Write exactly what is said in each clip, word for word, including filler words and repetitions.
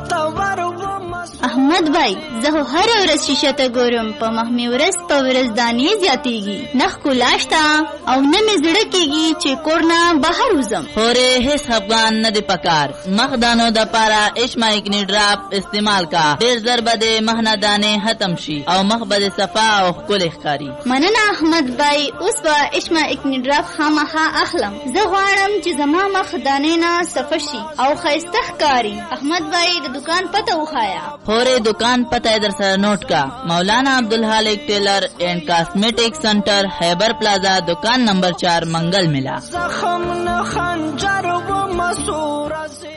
احمد بھائی زه هر ورځ شیشه ته ګورم په مخ مې ورځ په ورځ دانې زیاتېږي نخ کولاش ته او نه مې زړه کېږي چې کور نه بهر وځم. خورې هیڅ افغان نه دی پکار مخ دانو د پاره اشما اکنی ډراپ استعمال کا ډېر زر به د مخ نه دانې ختم شي او مخ به صفا او ښکلی ښکاري. مننه احمد بھائی اوس به اشما اکنی ډراپ خامخا اخلم. زه غواړم چې زما مخ دانې نه صفا شي او ښایسته ښکاري. احمد بھائی د دکان پته وښایه. خورې دکان پته در سره نوٹ کا مولانا عبدالحالق ٹیلر اینڈ کاسمیٹک سنٹر خیبر پلازا دکان نمبر چار منگل ملا. زخم نه خنجر و مسور سے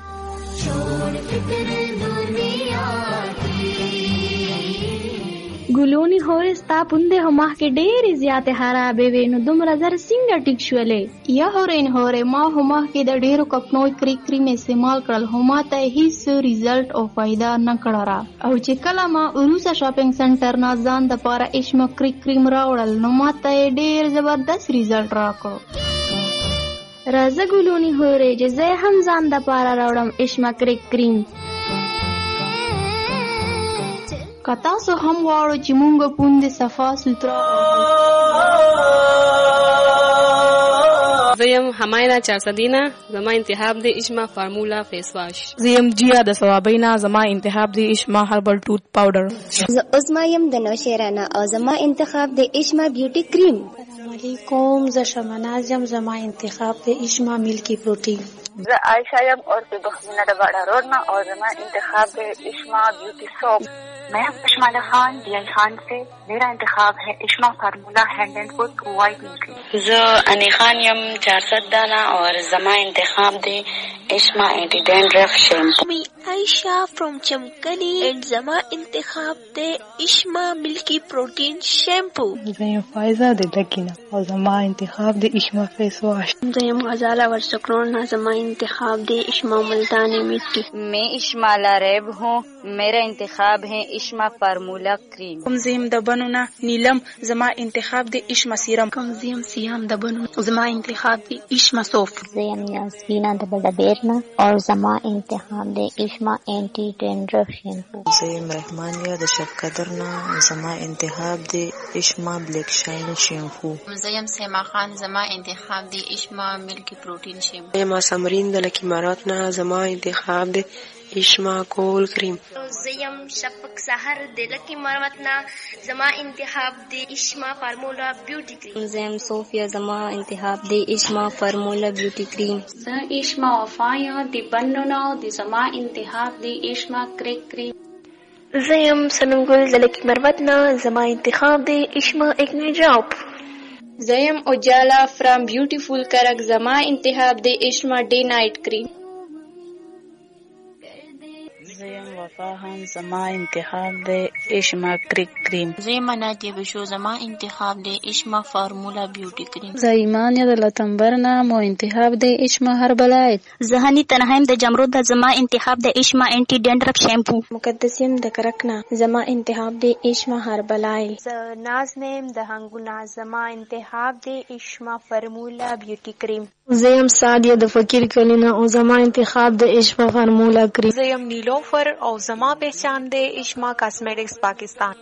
ګلونی هورې ستا پوندې هم مخکې ډېرې زیاتې خرابې وې نو دومره زر څنګه ټیک شولې؟ یا هورین هورې ما هم مخکې د ډېرو کپنوی کریک کریم استعمال کړل خو ما ته هیڅ ریزلټ او فایده نه کړه را او چې کله ما وروسته شاپینګ سنټر نه ځان دپاره اشما کریک کریم راوړل نو ما ته یې ډېر زبردست ریزلټ راکړو. راځه ګلونی هورې چې زه هم ځان دپاره راوړم اشما کریک کریم. که تاسو هم غواړو چې مونږ پوندې صفا سوتره زه یم حمایده چارسدینه زما انتخاب دی اشما فارمولا فیس واش. زه یم جیا د ثوابینا زما انتخاب دی اشما هربل ټوت پاوډر. زه عظما یم د نوشیرانه او زما انتخاب دی اشما بیوټي کریم. السلام علیکم زه شمناز یم زما انتخاب دی اشما ملکی پروټین. زه عائشہ یم اور په بخمینه د باډا روډ نه اور زما انتخاب دی اشما بیوٹی سوپ. मैं उस्माना खान डीआई खान से मेरा इंतखाब है इश्मा formula hand and foot whitening cream. ज अनी खान यम चार सौ दाना और जमा इंतखाब दे इश्मा एंटी डैंड्रफ शैम्पू. मी आयशा फ्रॉम चमकली एंड जमा इंतखाब दे इश्मा मिल्की प्रोटीन शैम्पू. زیم فائزہ دے لکینا اور زما انتخاب دے اشما فیس واش. زیم غزالہ ورسکرون زما انتخاب دے اشما ملتانی مٹی. میں اشما لاریب ہوں میرا انتخاب ہے اشما فارمولا کریم. کمزیم دبنونا نیلم زما انتخاب دی اشما سیرم. کمزیم سیام دبنو زما انتخاب دی اشما صوف. زیم یاسینا دبلا بیرنا اور زما انتخاب دی اشما اینٹی ڈینڈرف شیمپو. زیم رحمانیہ د شفقدرنا زما انتخاب دی اشما بلیک شاین شیمپو. زیم سیما خان زما انتخاب دی اشما ملکی پروٹین شیمپو. زیم سمرین د لکی اماراتنا زما انتخاب دی اشما کول کریم. زیم شفق سحر د لکی اماراتنا زما انتخاب دی اشما فارمولا بیوٹی کریم. زیم صوفیا زما انتخاب دی اشما فارمولا بیوٹی کریم. ز اشما وفایا دی بنونا دی زما انتخاب دی اشما کریک کریم. زیم سنم گل د لکی اماراتنا زما انتخاب دی اشما اکنی ڈراپ. زیم اجالا فرام بیوٹیفول کرک زما انتخاب دی اشما ڈے نائٹ کریم. زیم وفا هم زما انتخاب دے اشما کریک کریم. زیم نادیه بشو زما انتخاب دے اشما فارمولا بیوٹی کریم. زه ایمان یا د لتنبرنا مو انتخاب دے اشما هربلایت. زهنی تنهایم د جمرود د زما انتخاب دے اشما انٹی ڈینڈرف شیمپو. مقدسیم د کرکنا زما انتخاب دے اشما هربلایت. ز نازنیم د هنگونا زما انتخاب دے اشما فارمولا بیوٹی کریم. زیم سادیه د فقیر کلینا او زما انتخاب د اشما فارمولا کریم. زیم نیلوفر او زما پہچان دے اشما کاسمیٹکس پاکستان.